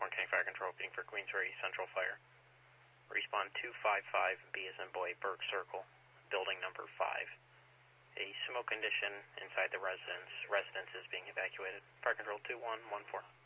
Orange County Fire Control, being for Queensbury Central Fire. Respawn 255, B as in boy, Burke Circle, building number 5. A smoke condition inside the residence. Residence is being evacuated. Fire Control 2114.